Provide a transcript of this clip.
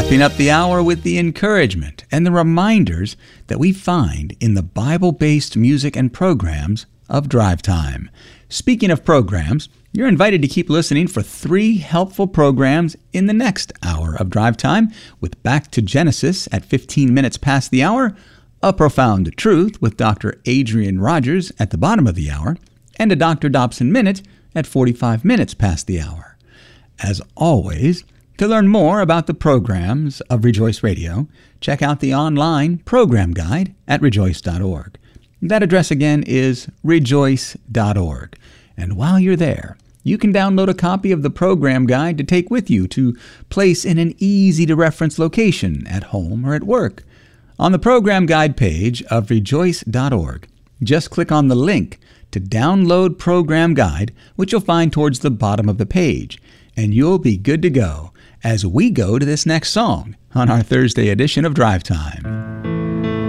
Wrapping up the hour with the encouragement and the reminders that we find in the Bible-based music and programs of Drive Time. Speaking of programs, you're invited to keep listening for 3 helpful programs in the next hour of Drive Time, with Back to Genesis at 15 minutes past the hour, A Profound Truth with Dr. Adrian Rogers at the bottom of the hour, and a Dr. Dobson Minute at 45 minutes past the hour. As always, to learn more about the programs of Rejoice Radio, check out the online program guide at rejoice.org. That address again is rejoice.org. And while you're there, you can download a copy of the program guide to take with you to place in an easy-to-reference location at home or at work. On the program guide page of rejoice.org, just click on the link to download program guide, which you'll find towards the bottom of the page, and you'll be good to go as we go to this next song on our Thursday edition of Drive Time.